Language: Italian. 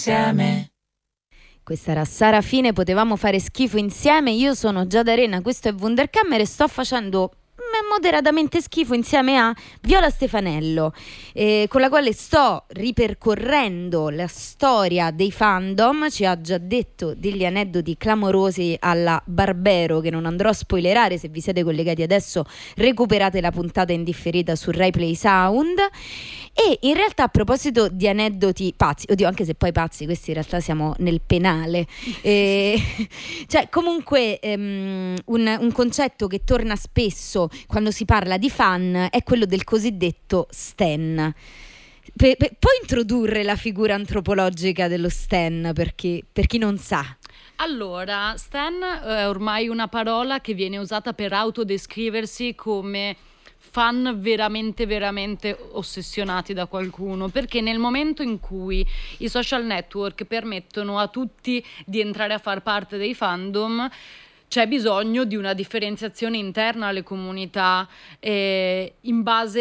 insieme. Questa era Sara Fine, potevamo fare schifo insieme. Io sono Giada Arena, questo è Wunderkammer e sto facendo moderatamente schifo insieme a Viola Stefanello, con la quale sto ripercorrendo la storia dei fandom. Ci ha già detto degli aneddoti clamorosi alla Barbero che non andrò a spoilerare. Se vi siete collegati adesso recuperate la puntata in differita su Rai Play Sound. E in realtà, a proposito di aneddoti pazzi, oddio, anche se poi pazzi, questi in realtà siamo nel penale, cioè comunque un concetto che torna spesso quando si parla di fan è quello del cosiddetto stan. Puoi introdurre la figura antropologica dello stan per chi non sa? Allora, stan è ormai una parola che viene usata per autodescriversi come fan veramente veramente ossessionati da qualcuno, perché nel momento in cui i social network permettono a tutti di entrare a far parte dei fandom, c'è bisogno di una differenziazione interna alle comunità in base